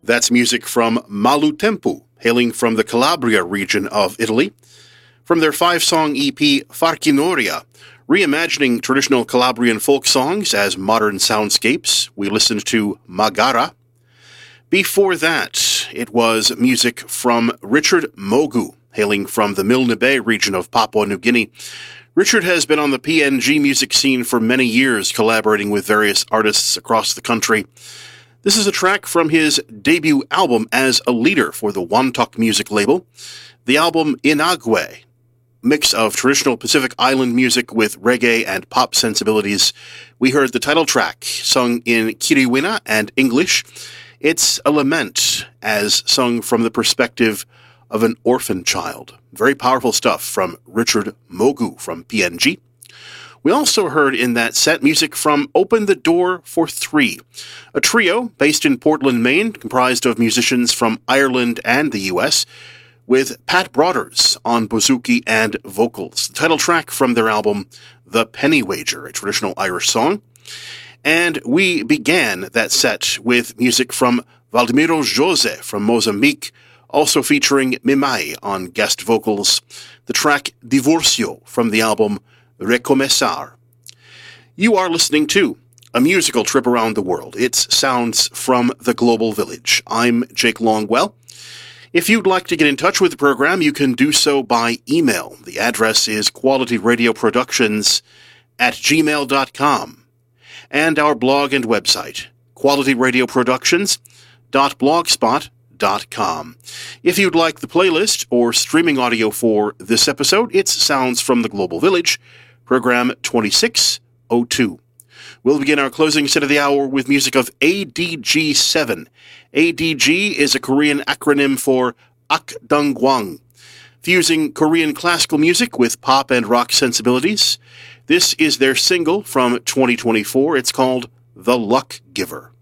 That's music from Malutempo, hailing from the Calabria region of Italy. From their 5-song EP Farchinoria, reimagining traditional Calabrian folk songs as modern soundscapes, we listened to Magara. Before that, it was music from Richard Mogu, hailing from the Milne Bay region of Papua New Guinea. Richard has been on the PNG music scene for many years, collaborating with various artists across the country. This is a track from his debut album as a leader for the Wantok music label. The album Inagwe, mix of traditional Pacific Island music with reggae and pop sensibilities. We heard the title track, sung in Kiriwina and English. It's a lament, as sung from the perspective of an orphan child. Very powerful stuff from Richard Mogu from PNG. We also heard in that set music from Open the Door for Three, a trio based in Portland, Maine, comprised of musicians from Ireland and the U.S., with Pat Broaders on bouzouki and vocals. The title track from their album, The Penny Wager, a traditional Irish song. And we began that set with music from Valdemiro Jose from Mozambique, also featuring Mimai on guest vocals, the track Divorcio from the album Recomeçar. You are listening to A Musical Trip Around the World. It's sounds from the Global Village. I'm Jake Longwell. If you'd like to get in touch with the program, you can do so by email. The address is qualityradioproductions@gmail.com. And our blog and website, qualityradioproductions.blogspot.com. If you'd like the playlist or streaming audio for this episode, it's Sounds from the Global Village, program 2602. We'll begin our closing set of the hour with music of ADG7. ADG is a Korean acronym for Akdungwang, fusing Korean classical music with pop and rock sensibilities. This is their single from 2024. It's called The Luck Giver.